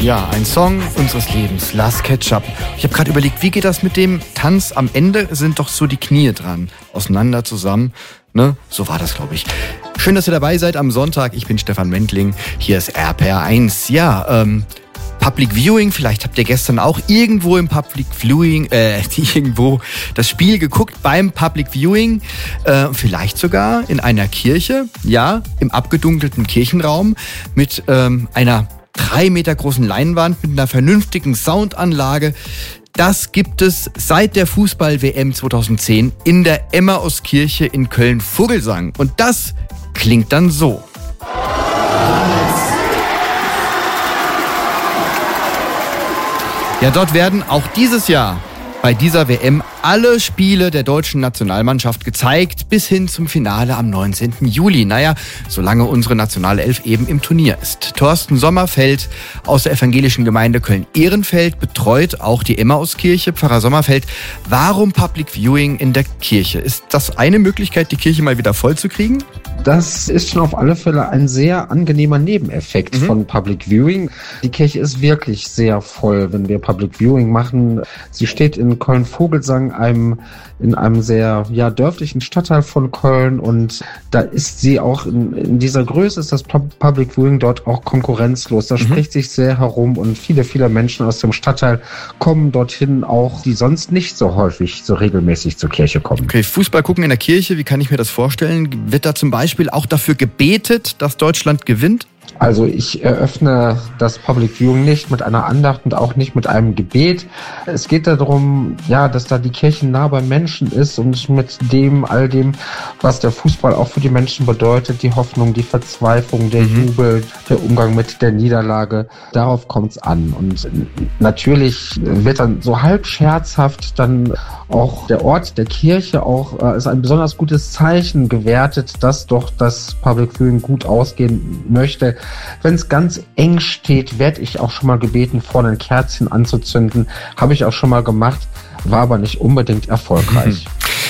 Ja, ein Song unseres Lebens, Last Ketchup. Ich habe gerade überlegt, wie geht das mit dem Tanz? Am Ende sind doch so die Knie dran, auseinander zusammen. Ne? So war das, glaube ich. Schön, dass ihr dabei seid am Sonntag. Ich bin Stefan Wendling. Hier ist RPR1. Ja, Public Viewing. Vielleicht habt ihr gestern auch irgendwo im Public Viewing, irgendwo das Spiel geguckt beim Public Viewing. Vielleicht sogar in einer Kirche. Ja, im abgedunkelten Kirchenraum mit einer 3 Meter großen Leinwand mit einer vernünftigen Soundanlage. Das gibt es seit der Fußball-WM 2010 in der Emmauskirche in Köln-Vogelsang. Und das klingt dann so. Ja, dort werden auch dieses Jahr bei dieser WM alle Spiele der deutschen Nationalmannschaft gezeigt, bis hin zum Finale am 19. Juli. Naja, solange unsere Nationalelf eben im Turnier ist. Thorsten Sommerfeld aus der evangelischen Gemeinde Köln-Ehrenfeld betreut auch die Emmauskirche. Pfarrer Sommerfeld, warum Public Viewing in der Kirche? Ist das eine Möglichkeit, die Kirche mal wieder voll zu kriegen? Das ist schon auf alle Fälle ein sehr angenehmer Nebeneffekt von Public Viewing. Die Kirche ist wirklich sehr voll, wenn wir Public Viewing machen. Sie steht in Köln-Vogelsang, in einem sehr dörflichen Stadtteil von Köln, und da ist sie auch in dieser Größe, ist das Public Viewing dort auch konkurrenzlos. Da spricht sich sehr herum, und viele Menschen aus dem Stadtteil kommen dorthin, auch die sonst nicht so häufig, so regelmäßig zur Kirche kommen. Okay, Fußball gucken in der Kirche, wie kann ich mir das vorstellen? Wird da zum Beispiel auch dafür gebetet, dass Deutschland gewinnt? Also ich eröffne das Public Viewing nicht mit einer Andacht und auch nicht mit einem Gebet. Es geht darum, dass da die Kirche nah beim Menschen ist und mit all dem, was der Fußball auch für die Menschen bedeutet, die Hoffnung, die Verzweiflung, der Jubel, der Umgang mit der Niederlage, darauf kommt es an. Und natürlich wird dann so halb scherzhaft dann auch der Ort der Kirche auch als ein besonders gutes Zeichen gewertet, dass doch das Public Viewing gut ausgehen möchte. Wenn es ganz eng steht, werde ich auch schon mal gebeten, vorne ein Kerzchen anzuzünden. Habe ich auch schon mal gemacht, war aber nicht unbedingt erfolgreich.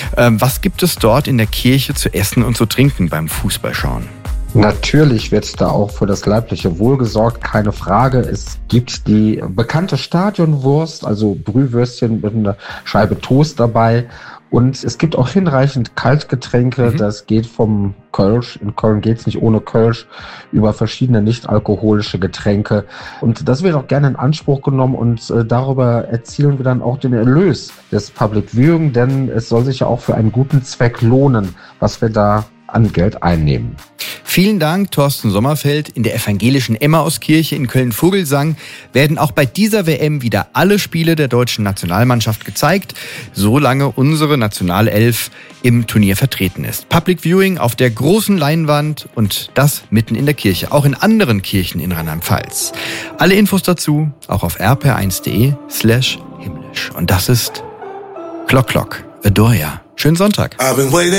Was gibt es dort in der Kirche zu essen und zu trinken beim Fußballschauen? Natürlich wird da auch für das leibliche Wohl gesorgt, keine Frage. Es gibt die bekannte Stadionwurst, also Brühwürstchen mit einer Scheibe Toast dabei. Und es gibt auch hinreichend Kaltgetränke. Das geht vom Kölsch, in Köln geht's nicht ohne Kölsch, über verschiedene nicht-alkoholische Getränke. Und das wird auch gerne in Anspruch genommen, und darüber erzielen wir dann auch den Erlös des Public Viewing, denn es soll sich ja auch für einen guten Zweck lohnen, was wir da an Geld einnehmen. Vielen Dank, Thorsten Sommerfeld. In der evangelischen Emmauskirche in Köln-Vogelsang werden auch bei dieser WM wieder alle Spiele der deutschen Nationalmannschaft gezeigt, solange unsere Nationalelf im Turnier vertreten ist. Public Viewing auf der großen Leinwand, und das mitten in der Kirche, auch in anderen Kirchen in Rheinland-Pfalz. Alle Infos dazu auch auf rpr1.de/himmlisch. Und das ist Clock Clock, Adoria. Schönen Sonntag.